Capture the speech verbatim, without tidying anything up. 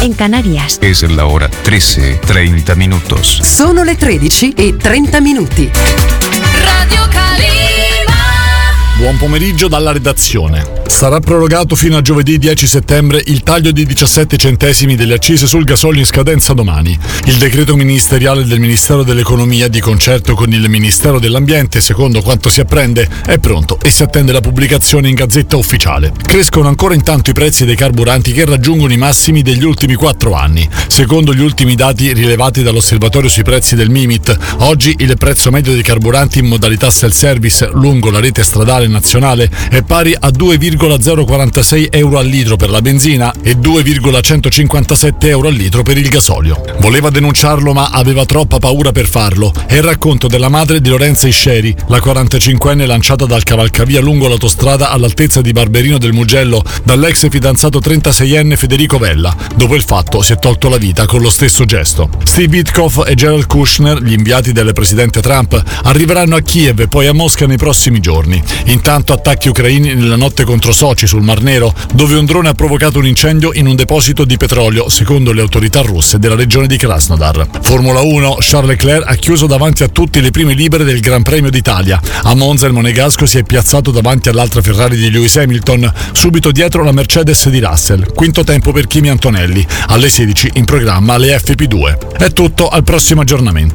en Canarias. Es la hora trece, treinta minutos. Sono le tredici e trenta minuti. Radio Calima. Buon pomeriggio dalla redazione. Sarà prorogato fino a giovedì dieci settembre il taglio di diciassette centesimi delle accise sul gasolio in scadenza domani. Il decreto ministeriale del Ministero dell'Economia, di concerto con il Ministero dell'Ambiente, secondo quanto si apprende, è pronto e si attende la pubblicazione in Gazzetta Ufficiale. Crescono ancora intanto i prezzi dei carburanti, che raggiungono i massimi degli ultimi quattro anni. Secondo gli ultimi dati rilevati dall'osservatorio sui prezzi del Mimit, oggi il prezzo medio dei carburanti in modalità self-service lungo la rete stradale nazionale è pari a due virgola zero quarantasei euro al litro per la benzina e due virgola centocinquantasette euro al litro per il gasolio. Voleva denunciarlo, ma aveva troppa paura per farlo. È il racconto della madre di Lorenza Isceri, la quarantacinquenne lanciata dal cavalcavia lungo l'autostrada all'altezza di Barberino del Mugello dall'ex fidanzato trentaseienne Federico Vella. Dopo il fatto si è tolto la vita con lo stesso gesto. Steve Witkoff e Jared Kushner, gli inviati del presidente Trump, arriveranno a Kiev e poi a Mosca nei prossimi giorni. Intanto attacchi ucraini nella notte contro Sochi sul Mar Nero, dove un drone ha provocato un incendio in un deposito di petrolio, secondo le autorità russe della regione di Krasnodar. Formula uno, Charles Leclerc ha chiuso davanti a tutti le prime libere del Gran Premio d'Italia. A Monza il monegasco si è piazzato davanti all'altra Ferrari di Lewis Hamilton, subito dietro la Mercedes di Russell. Quinto tempo per Kimi Antonelli. Alle sedici in programma le F P due. È tutto, al prossimo aggiornamento.